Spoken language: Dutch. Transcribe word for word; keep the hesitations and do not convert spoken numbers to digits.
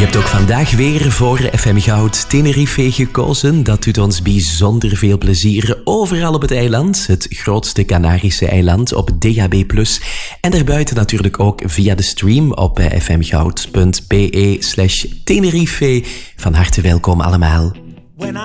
Je hebt ook vandaag weer voor F M Goud Tenerife gekozen. Dat doet ons bijzonder veel plezier. Overal op het eiland, het grootste Canarische eiland, op D A B plus. En daarbuiten natuurlijk ook via de stream op fmgoud punt be slash Tenerife. Van harte welkom allemaal.